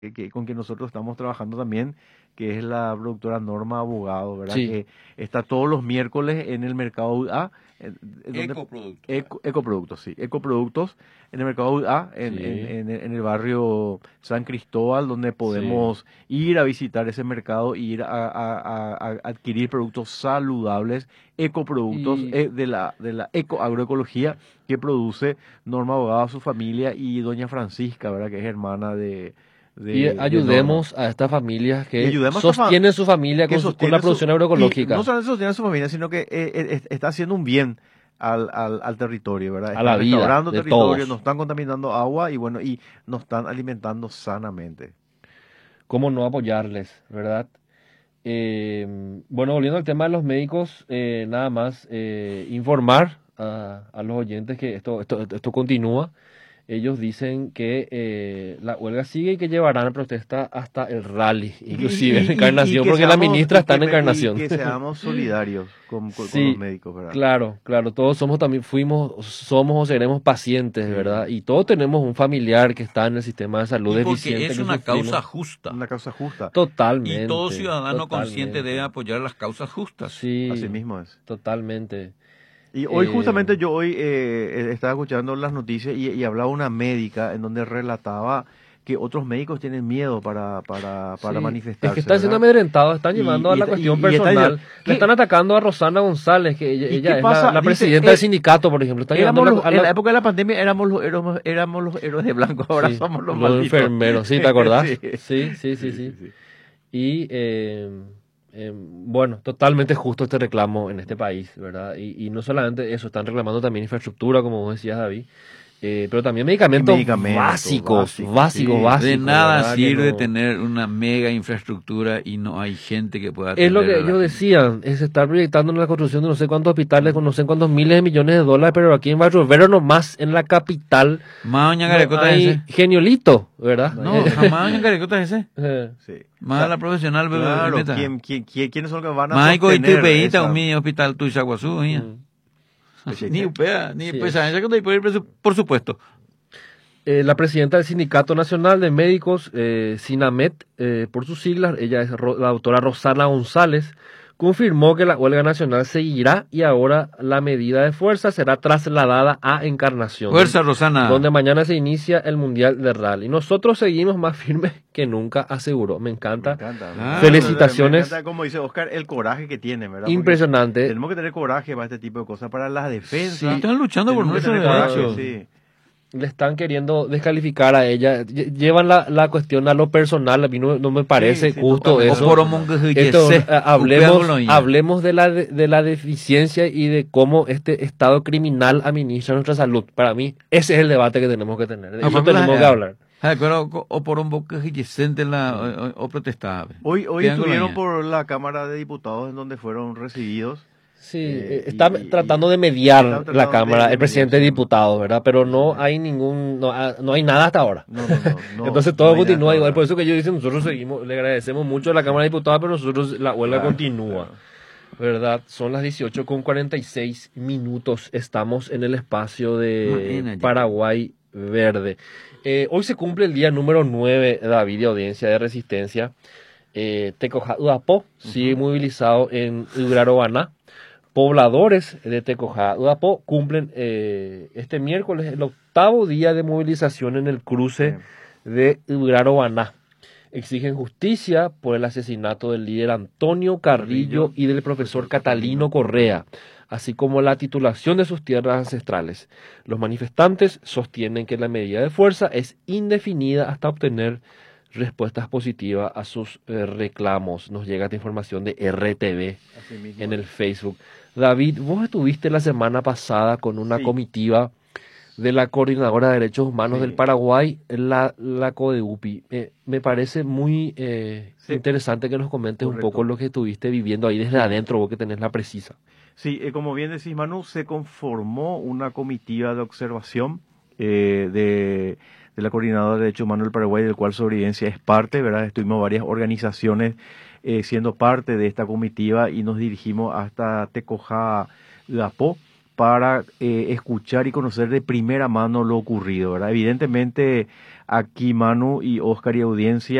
con quien nosotros estamos trabajando también, que es la productora Norma Abogado, ¿verdad? Sí, Que está todos los miércoles en el mercado UA, Ecoproducto. Ecoproductos, sí, Ecoproductos en el mercado UA, sí, en el barrio San Cristóbal, donde sí. podemos ir a visitar ese mercado y ir a adquirir productos saludables, ecoproductos Y de la agroecología que produce Norma Abogado, su familia y doña Francisca, ¿verdad? Que es hermana Y de Norma. ayudemos a estas familias Y que ayudemos a sostienen su familia que con la sostiene producción y no agroecológica, solamente sostiene a su familia, sino que está haciendo un bien al territorio, ¿verdad? a Están la vida restaurando de territorio, no todos. están contaminando agua y bueno, y nos están alimentando sanamente. ¿Cómo no apoyarles, verdad? Bueno, volviendo al tema de los médicos, nada más informar a los oyentes que esto continúa. Ellos dicen que la huelga sigue y que llevarán la protesta hasta el rally, inclusive en Y Encarnación, que porque la seamos, ministra está en y Encarnación. que seamos solidarios con los Sí, médicos, ¿verdad? claro, claro, todos somos también, somos o seremos pacientes, Sí. ¿verdad? Y todos tenemos un familiar que está en el sistema de salud Y porque deficiente es que una causa sufrimos. justa. Una causa justa, Y todo Totalmente, ciudadano consciente debe totalmente. apoyar las causas justas. así Sí, mismo es. totalmente. Y hoy Eh, justamente yo hoy estaba escuchando las noticias y hablaba una médica en donde relataba que otros médicos tienen miedo para sí, es que manifestarse, están siendo ¿verdad? amedrentados, están llevando a la cuestión Y está diciendo, personal. Le están ¿qué, atacando a Rosana González, que ella, ¿y qué ella es la, pasa? la Dice, presidenta del sindicato, por ejemplo. Están llevando en la época de la pandemia éramos los héroes de blanco, ahora sí, somos los los malditos. enfermeros, ¿sí? ¿Te acordás? Sí, Sí, sí, sí, sí, sí. sí, sí. Y bueno, totalmente justo este reclamo en este país, ¿verdad? Y no solamente eso, están reclamando también infraestructura, como vos decías, David, pero también Y medicamentos medicamentos básicos, sí. De básicos, nada ¿verdad? Que sirve no... tener una mega infraestructura y no hay gente que pueda Es lo atender que a la ellos gente. decían, es estar proyectando en la construcción de no sé cuántos hospitales con Ujú. no sé cuántos miles de millones de dólares, pero aquí en Barrio Vero nomás, en la capital, Más doña no Garecota es hay ese. geniolito, ¿verdad? No hay No, jamás doña Garecota es ese. Sí. O Más sea, la profesional claro, meta. ¿quiénes son los que van a Más hay sostener peita esa? un mi hospital tu Isaguazú, ni upea, ni Sí, pues esa que por supuesto. La presidenta del Sindicato Nacional de Médicos, SINAMED, por sus siglas, ella es la doctora Rosana González, confirmó que la huelga nacional seguirá y ahora la medida de fuerza será trasladada a Encarnación, Fuerza, Rosana. donde mañana se inicia el Mundial de Rally. Nosotros seguimos más firmes que nunca, aseguró. Me Me encanta. encanta. Claro. Felicitaciones. Me encanta, como dice Oscar, el coraje que tiene, ¿verdad? Porque Impresionante. tenemos que tener coraje para este tipo de cosas, para la defensa. Sí. Están luchando por Tenemos que nuestros tener coraje, derechos. sí. Le están queriendo descalificar a ella. Llevan la cuestión a lo personal. A mí no me parece sí, justo totalmente. eso. O por omongue Esto, yese, hablemos de la deficiencia y de cómo este Estado criminal administra nuestra salud. Para mí, ese es el debate que tenemos que tener. De eso tenemos que hablar. Pero o por un boque yesente o protestaba. Hoy estuvieron por la Cámara de Diputados en donde fueron recibidos. Sí, Y- está y- tratando de están mediar tratando la Cámara, de el presidente mediar, de sí. diputados, ¿verdad? Pero no hay no hay nada hasta ahora. No, Entonces todo no hay nada continúa igual. ahora. Por eso que ellos dicen, nosotros seguimos, le agradecemos mucho a la Cámara de Diputados, pero nosotros la huelga Claro, continúa, claro. ¿verdad? Son las 18:46. Estamos en el espacio de Imagínate. Paraguay Verde. Hoy se cumple el día número 9, David, de audiencia de resistencia. Tecojá Udapo sigue movilizado en Ugrarobana. Pobladores de Tecojá Udapo cumplen este miércoles el 8º día de movilización en el cruce de Ugrarobana. Exigen justicia por el asesinato del líder Antonio Carrillo y del profesor Catalino Correa, así como la titulación de sus tierras ancestrales. Los manifestantes sostienen que la medida de fuerza es indefinida hasta obtener respuestas positivas a sus reclamos. Nos llega esta información de RTV Así mismo. en el Facebook. David, vos estuviste la semana pasada con una Sí. comitiva de la Coordinadora de Derechos Humanos Sí. del Paraguay, la CODEUPI. Me parece muy Sí. interesante que nos comentes un Correcto. poco lo que estuviste viviendo ahí desde adentro, vos que tenés la precisa. Sí, como bien decís, Manu, se conformó una comitiva de observación de la Coordinadora de Derechos Humanos del Paraguay, del cual Sobrevivencia es parte, ¿verdad? Estuvimos varias organizaciones siendo parte de esta comitiva y nos dirigimos hasta Tecojá Udapo para escuchar y conocer de primera mano lo ocurrido, ¿verdad? Evidentemente aquí Manu y Oscar y audiencia